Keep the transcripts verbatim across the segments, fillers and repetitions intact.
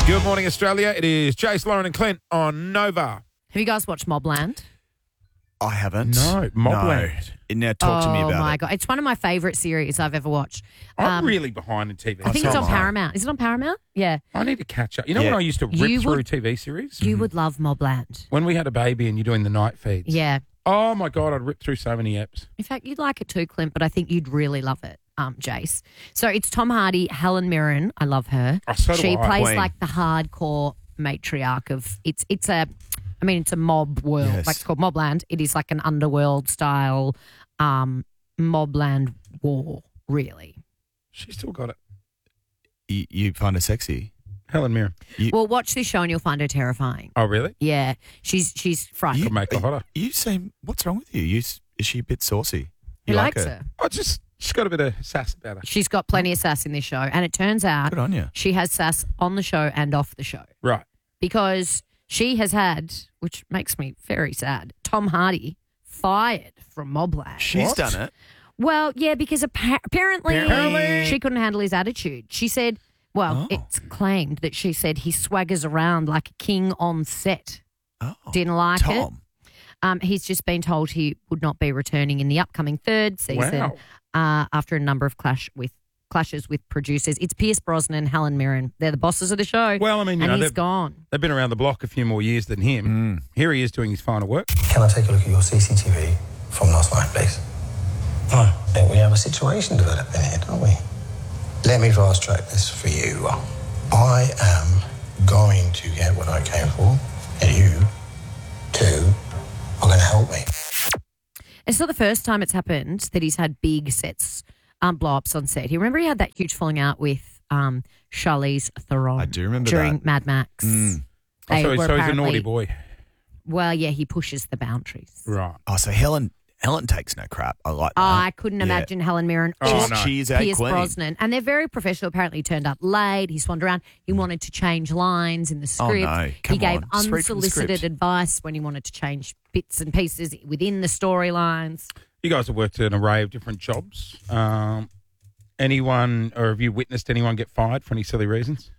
Good morning, Australia. It is Jace, Lauren and Clint on Nova. Have you guys watched Mobland? I haven't. No, Mobland. No. Now talk to me about Oh, my it. God. It's one of my favourite series I've ever watched. I'm Um, really behind in T V. I think so it's on am I. Paramount. Is it on Paramount? Yeah. I need to catch up. You know Yeah. when I used to rip You through would- T V series? You would love Mobland. When we had a baby and you're doing the night feeds. Yeah. Oh, my God, I'd rip through so many apps. In fact, you'd like it too, Clint, but I think you'd really love it, um, Jace. So it's Tom Hardy, Helen Mirren. I love her. Oh, so do she I. plays Queen. like the hardcore matriarch of it's it's a I mean it's a mob world. Yes. Like it's called Mobland. It is like an underworld style um Mobland war, really. She still got it. You, you find her sexy? Helen Mirren. You, Well, watch this show and you'll find her terrifying. Oh, really? Yeah. She's she's frightening. Could make her hotter. You seem. What's wrong with you? You s- is she a bit saucy? He You like likes her? her. I just, she's got a bit of sass about her. She's got plenty of sass in this show. And it turns out Good on you. she has sass on the show and off the show. Right. Because she has had, which makes me very sad, Tom Hardy fired from Mobland. She's What? done it. Well, yeah, because appa- apparently, Apparently. she couldn't handle his attitude. She said, well, Oh. it's claimed that she said he swaggers around like a king on set. Oh, Didn't like it. Tom. Um, he's just been told he would not be returning in the upcoming third season Wow. uh, after a number of clash with clashes with producers. It's Pierce Brosnan and Helen Mirren. They're the bosses of the show. Well, I mean, you and know, he's they've, gone. they've been around the block a few more years than him. Here he is doing his final work. Can I take a look at your C C T V from last night, please? I think we have a situation developing here, don't we? Let me fast track this for you. I am going to get what I came for, and you, too, are going to help me. It's not the first time it's happened that he's had big sets, um, blow-ups on set. You remember he had that huge falling out with um, Charlize Theron I do remember during that. Mad Max. Mm. Oh, They so, were so he's a apparently- naughty boy. Well, yeah, he pushes the boundaries. Right. Oh, so Helen Helen takes no crap. I like Oh, that. I couldn't Yeah. imagine Helen Mirren Oh, or no. She's a Pierce queen. Brosnan. And they're very professional. Apparently, he turned up late. He swanned around. He wanted to change lines in the Oh, script. no. he Come gave on. Just read from the unsolicited script. advice when he wanted to change bits and pieces within the storylines. You guys have worked an array of different jobs. Um, anyone, or have you witnessed anyone get fired for any silly reasons?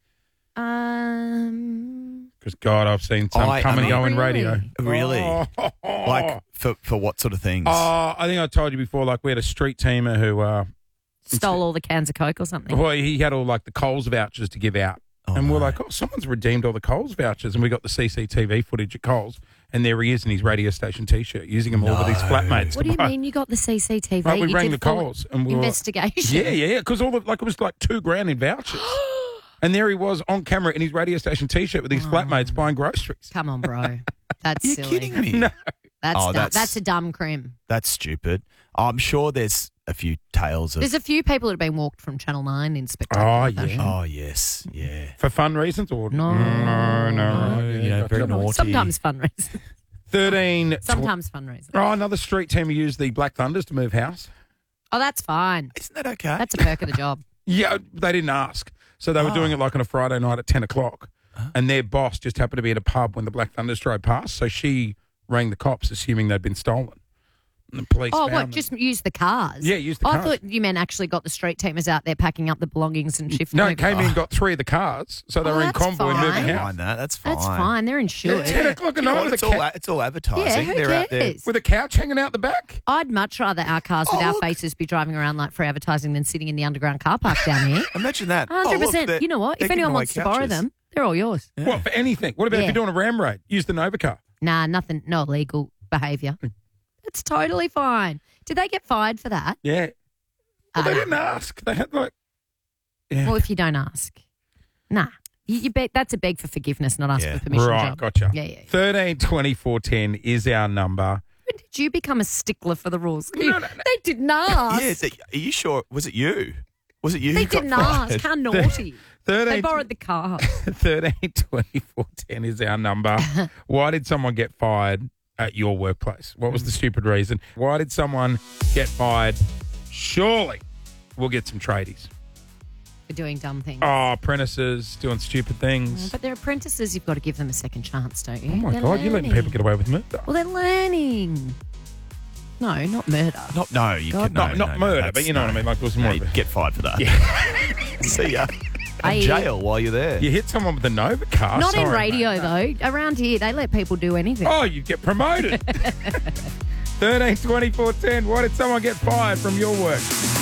Um, Because, God, I've seen some I- come I and go mean- in radio. Really? Oh. Like for for what sort of things? Oh, I think I told you before, like we had a street teamer who, uh, stole all the cans of Coke or something. well, he had all like the Coles vouchers to give out. Oh, and we're no. like, oh, someone's redeemed all the Coles vouchers. And we got the C C T V footage at Coles. And there he is in his radio station T-shirt, using them all with his No. flatmates. What do you to buy. mean you got the C C T V? Like, we you rang did the full Coles and we were- investigation. Yeah, yeah, because all the, like it was like two grand in vouchers. And there he was on camera in his radio station T-shirt with his flatmates buying groceries. Come on, bro. That's You're silly. kidding me? No. That's, Oh, dumb. that's- that's a dumb crim. That's stupid. I'm sure there's a few tales of. There's a few people that have been walked from Channel nine in spectacular Oh, yeah. fashion. Oh yes, yeah. For fun reasons or No. no, no, You yeah, know, gotcha. very naughty. Sometimes fundraisers. Thirteen. Sometimes fundraisers. Oh, another street team who used the Black Thunders to move house. Oh, that's fine. Isn't that okay? That's a perk of the job. Yeah, they didn't ask, so they were Oh. doing it like on a Friday night at ten o'clock, and their boss just happened to be at a pub when the Black Thunders drove past. So she rang the cops, assuming they'd been stolen. And the police. Oh, found what? them. Just use the cars? Yeah, use the I cars. thought you meant actually got the street teamers out there packing up the belongings and shifting. No, over. it came in and got three of the cars, so they Oh, were in that's convoy fine. moving I house. mind that. That's fine. That's fine. They're insured. ten o'clock at You know night what? with It's a all ca- it's all advertising. Yeah, who They're out there. cares? with a couch hanging out the back. I'd much rather our cars with Oh, our look. faces be driving around like free advertising than sitting in the underground car park down here. Imagine that. one Oh, hundred look, percent. they're- You know what? they're If anyone giving away wants to borrow couches. them, they're all yours. Yeah. What, for anything? What about if Yeah. you're doing a ram raid? Use the Nova car. Nah, nothing. No illegal behaviour. It's totally fine. Did they get fired for that? Yeah. Well, they Ah. didn't ask. They had like. Yeah. Well, if you don't ask, nah. You, you beg, that's a beg for forgiveness, not ask Yeah. for permission. Right, job. gotcha. Yeah, yeah. Thirteen twenty four ten is our number. When did you become a stickler for the rules? No, You- no, no. They didn't ask. Yeah, is it, are you sure? Was it you? Was it you? They who got didn't ask. fired? How naughty. They Thirteen. borrowed the car. Thirteen twenty four ten is our number. Why did someone get fired at your workplace? What was the stupid reason? Why did someone get fired? Surely we'll get some tradies. For doing dumb things. Oh, apprentices doing stupid things. But they're apprentices. You've got to give them a second chance, don't you? Oh my They're God, you're letting learning. people get away with murder. Well, they're learning. No, not murder. Not no, you God, could No, no, not no, murder, that's- but you know what I no. mean. Like it was No, more you'd of a, get fired for that. See ya. I- jail while you're there. You hit someone with a Nova car. Not in Sorry, radio, mate. though. Around here, they let people do anything. Oh, you get promoted. thirteen twenty-four ten. Why did someone get fired from your work?